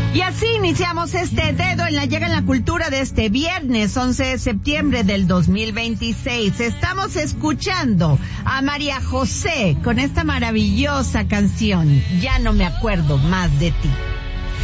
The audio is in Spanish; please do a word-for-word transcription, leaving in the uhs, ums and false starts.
Y así iniciamos este dedo en la llaga en la cultura de este viernes once de septiembre del dos mil veintiséis. Estamos escuchando a María José con esta maravillosa canción, Ya no me acuerdo más de ti.